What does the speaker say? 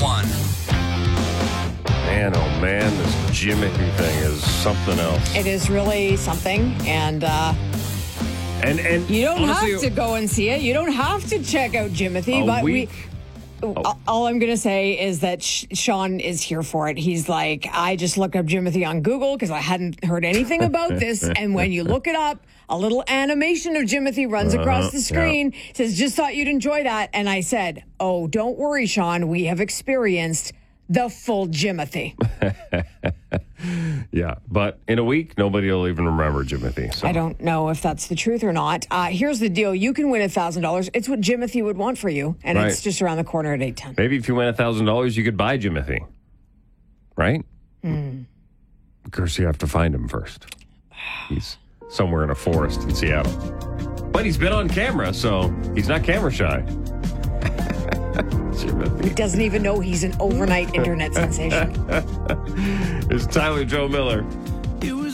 911. Man, oh man, this Jimothy thing is something else. It is really something, and you don't honestly, have to go and see it. You don't have to check out Jimothy, but all I'm going to say is that Sean is here for it. He's like, I just looked up Jimothy on Google because I hadn't heard anything about this. And when you look it up, a little animation of Jimothy runs across the screen. Yeah. Says, just thought you'd enjoy that. And I said, oh, don't worry, Sean. We have experienced the full Jimothy. Yeah, but in a week, nobody will even remember Jimothy. So. I don't know if that's the truth or not. Here's the deal. You can win $1,000. It's what Jimothy would want for you, and it's just around the corner at 8:10. Maybe if you win $1,000, you could buy Jimothy, right? Of course, you have to find him first. He's somewhere in a forest in Seattle. But he's been on camera, so he's not camera shy. He doesn't even know he's an overnight internet sensation. It's Tyler Joe Miller.